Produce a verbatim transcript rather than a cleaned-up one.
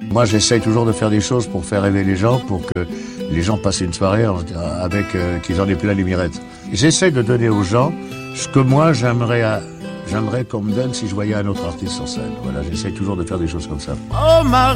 Moi, j'essaye toujours de faire des choses pour faire rêver les gens, pour que les gens passent une soirée avec euh, qu'ils en aient plein les mirettes. J'essaie de donner aux gens ce que moi j'aimerais, j'aimerais qu'on me donne si je voyais un autre artiste sur scène. Voilà, j'essaie toujours de faire des choses comme ça. Oh ma